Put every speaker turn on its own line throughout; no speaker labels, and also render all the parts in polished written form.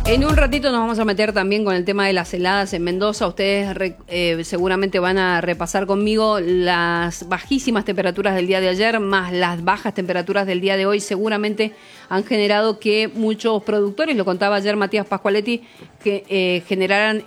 En un ratito nos vamos a meter también con el tema de las heladas en Mendoza. Ustedes seguramente van a repasar conmigo las bajísimas temperaturas del día de ayer, más las bajas temperaturas del día de hoy. Seguramente han generado que muchos productores, lo contaba ayer Matías Pascualetti, que generaran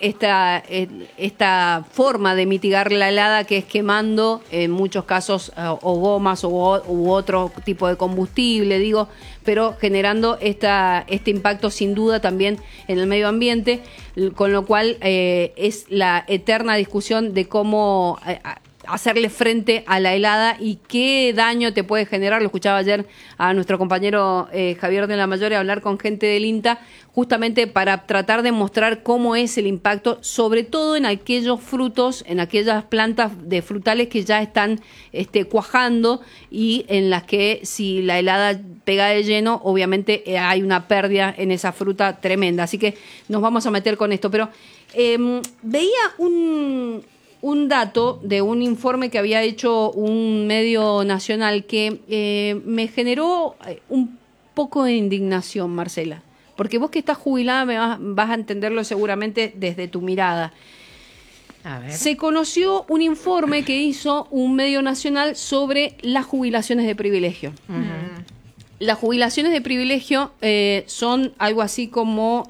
esta forma de mitigar la helada, que es quemando en muchos casos o gomas u otro tipo de combustible, pero generando este impacto sin duda también en el medio ambiente, con lo cual es la eterna discusión de cómo hacerle frente a la helada y qué daño te puede generar. Lo escuchaba ayer a nuestro compañero Javier de la Mayore hablar con gente del INTA, justamente para tratar de mostrar cómo es el impacto, sobre todo en aquellos frutos, en aquellas plantas de frutales que ya están cuajando y en las que si la helada pega de lleno, obviamente hay una pérdida en esa fruta tremenda. Así que nos vamos a meter con esto. Pero veía un dato de un informe que había hecho un medio nacional que me generó un poco de indignación, Marcela. Porque vos que estás jubilada vas a entenderlo seguramente desde tu mirada.
A ver.
Se conoció un informe que hizo un medio nacional sobre las jubilaciones de privilegio.
Uh-huh.
Las jubilaciones de privilegio son algo así como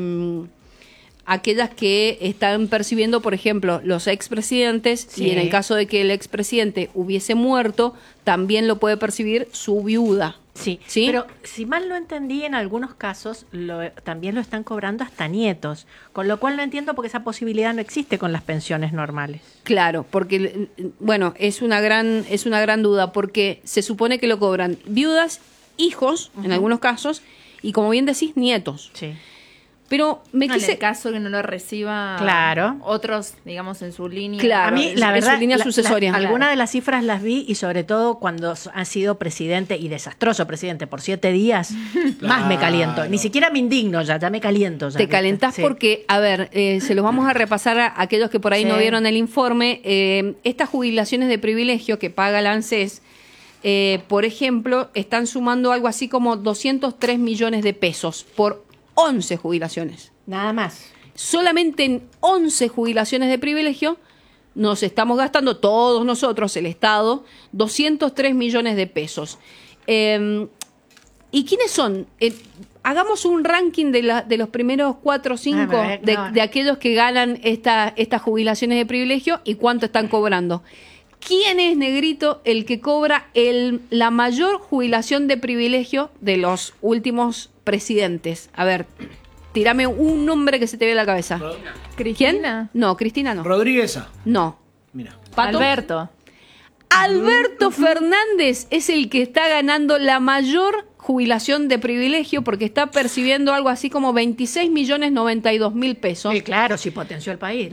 aquellas que están percibiendo, por ejemplo, los expresidentes,
sí.
Y en el caso de que el expresidente hubiese muerto, también lo puede percibir su viuda.
Sí,
¿Sí?
Pero si mal no entendí, en algunos casos también lo están cobrando hasta nietos, con lo cual no entiendo por qué esa posibilidad no existe con las pensiones normales.
Claro, porque, bueno, es una gran duda, porque se supone que lo cobran viudas, hijos, en algunos casos, y como bien decís, nietos.
Sí.
Pero
en el caso que no lo reciba otros, digamos, en su línea.
Claro,
a mí, la verdad,
en su línea sucesoria.
Algunas de las cifras las vi y sobre todo cuando ha sido presidente y desastroso presidente por 7 días, más me caliento. Ni siquiera me indigno ya me caliento. Ya,
te calentás porque, a ver, se los vamos a repasar a aquellos que por ahí no vieron el informe. Estas jubilaciones de privilegio que paga la ANSES, por ejemplo, están sumando algo así como 203 millones de pesos por 11 jubilaciones.
Nada más.
Solamente en 11 jubilaciones de privilegio nos estamos gastando todos nosotros, el Estado, 203 millones de pesos. ¿Y quiénes son? Hagamos un ranking de los primeros 4 o 5 de aquellos que ganan estas jubilaciones de privilegio y cuánto están cobrando. ¿Quién es, Negrito, el que cobra la mayor jubilación de privilegio de los últimos presidentes? A ver, tírame un nombre que se te ve a la cabeza.
¿Cristina?
¿Quién? No, Cristina no.
Rodrígueza.
No.
Mira.
¿Pato? Alberto Fernández es el que está ganando la mayor jubilación de privilegio porque está percibiendo algo así como 26.092.000 pesos.
Sí, claro, sí potenció el país.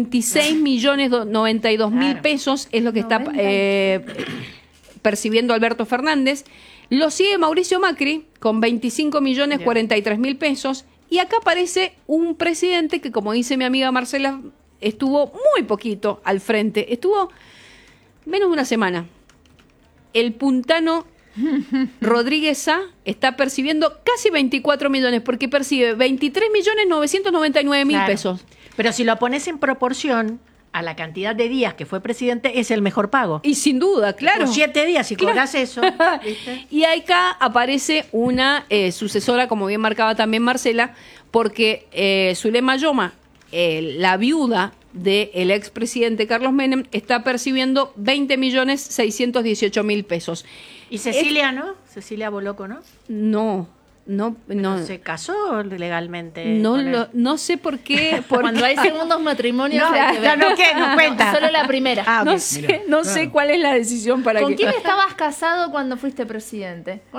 26.092.000 pesos es lo que está percibiendo Alberto Fernández. Lo sigue Mauricio Macri con 25.043.000 pesos. Y acá aparece un presidente que, como dice mi amiga Marcela, estuvo muy poquito al frente. Estuvo menos de una semana. El puntano Rodríguez A está percibiendo casi 24 millones, porque percibe 23.999.000 pesos.
Pero si lo pones en proporción a la cantidad de días que fue presidente, es el mejor pago.
Y sin duda, claro.
Por 7 días, si cobras eso. ¿Viste?
Y acá aparece una sucesora, como bien marcaba también Marcela, porque Zulema Yoma, la viuda del expresidente Carlos Menem, está percibiendo 20.618.000 pesos.
¿Y Cecilia no? Cecilia Boloco, ¿no?
No.
¿Se casó legalmente?
No sé por qué.
Cuando hay segundos matrimonios hay que ver.
No cuenta.
Solo la primera.
No sé cuál es la decisión para
¿Con quién estabas casado cuando fuiste presidente?